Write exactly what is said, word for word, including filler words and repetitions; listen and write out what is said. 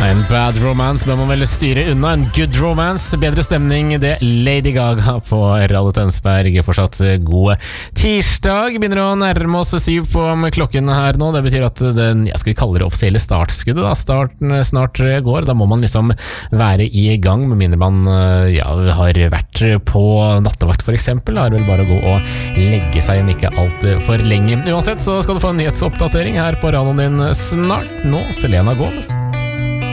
En bad romance bør man vel styre unna. En good romance, bedre stemning. Det Lady Gaga på Radio Tønsberg. Fortsatt god tirsdag. Begynner å nærme oss syv på klokken her nå. Det betyr at den, jeg skal kalle det offisielle startskuddet da. Starten snart går. Da må man liksom være i gang, med mindre man ja, har vært på nattevakt for eksempel. Da er det vel bare å gå og legge seg om ikke alt for lenge. Uansett så skal du få en nyhetsoppdatering her på radioen din snart. Nå, Selena Gomez.